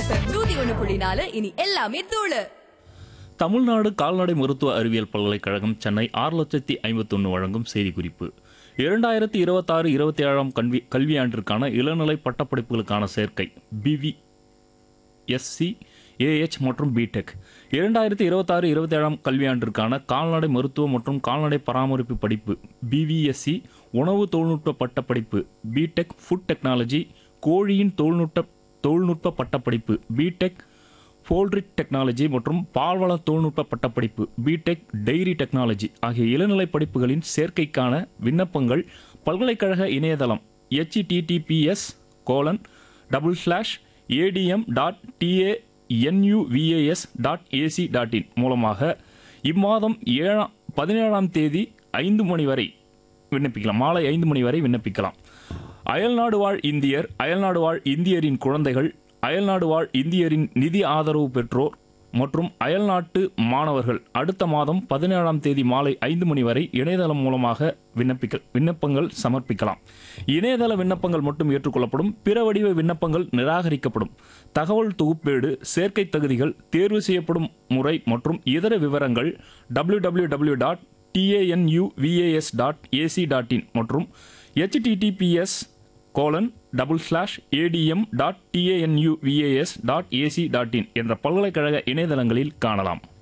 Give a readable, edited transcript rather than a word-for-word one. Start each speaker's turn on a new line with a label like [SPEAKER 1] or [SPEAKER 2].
[SPEAKER 1] FM 101.4 இனி எல்லாமே தூளு.
[SPEAKER 2] தமிழ்நாடு கால்நடை மருத்துவ அறிவியல் பல்கலைக்கழகம் சென்னை 6,51,000 வழங்கும் செய்திக்குறிப்பு. 2026-27 கல்வியாண்டிற்கான இளநிலை பட்டப்படிப்புகளுக்கான சேர்க்கை BVSC, AH மற்றும் பிடெக். 2026-27 கல்வியாண்டிற்கான கால்நடை மருத்துவ மற்றும் கால்நடை பராமரிப்பு படிப்பு BVSC, உணவு தொழில்நுட்ப பட்டப்படிப்பு பிடெக் ஃபுட் டெக்னாலஜி, கோழியின் தொழில்நுட்ப பட்டப்படிப்பு பிடெக் போல்ட்ரி டெக்னாலஜி மற்றும் பால்வள தொழில்நுட்ப பட்டப்படிப்பு பிடெக் டெய்ரி டெக்னாலஜி ஆகிய இளநிலை படிப்புகளின் சேர்க்கைக்கான விண்ணப்பங்கள் பல்கலைக்கழக இணையதளம் https://adm.tanuvas.ac.in மூலமாக இம்மாதம் 17ஆம் தேதி 5 மணி வரை விண்ணப்பிக்கலாம். மாலை 5 மணி வரை விண்ணப்பிக்கலாம். அயல்நாடு வாழ் இந்தியர், அயல்நாடு வாழ் இந்தியரின் குழந்தைகள், அயல்நாடு வாழ் இந்தியரின் நிதி ஆதரவு பெற்றோர் மற்றும் அயல்நாட்டு மாணவர்கள் அடுத்த மாதம் 17ஆம் தேதி மாலை 5 மணி வரை இணையதளம் மூலமாக விண்ணப்பங்கள் சமர்ப்பிக்கலாம். இணையதள விண்ணப்பங்கள் மட்டும் ஏற்றுக்கொள்ளப்படும். பிற வடிவ விண்ணப்பங்கள் நிராகரிக்கப்படும். தகவல் தொகுப்பேடு, சேர்க்கை தகுதிகள், தேர்வு செய்யப்படும் முறை மற்றும் இதர விவரங்கள் www.tanuvas.ac.in மற்றும் https://adm.tanuvas.ac.in என்ற பல்கலைக்கழக இணையதளங்களில் காணலாம்.